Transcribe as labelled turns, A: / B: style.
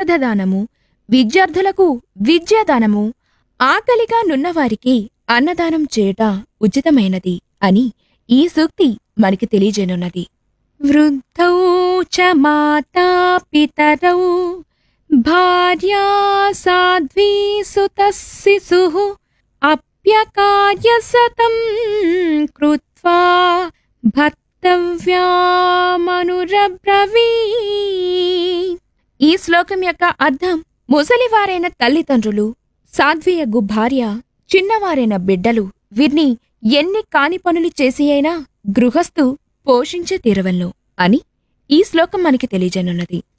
A: ఔషధదానము, విద్యార్థులకు విద్యాదానము, ఆకలిగా నున్నవారికి అన్నదానం చేయుట ఉచితమైనది అని ఈ సూక్తి మనకి తెలియజేయనున్నది. వృద్ధౌ చ మాతా పితరౌ భార్యా సాధ్వీ సుతః శిశుః అప్యకార్య సతం కృత్వా భర్తవ్యామనురబ్రవీత్. ఈ శ్లోకం యొక్క అర్థం, ముసలివారైన తల్లిదండ్రులు, సాధ్వియగు భార్య, చిన్నవారైన బిడ్డలు వీరిని ఎన్ని కాని పనులు చేసి అయినా గృహస్థు పోషించే తీరవలను అని ఈ శ్లోకం మనకి తెలియజేయనున్నది.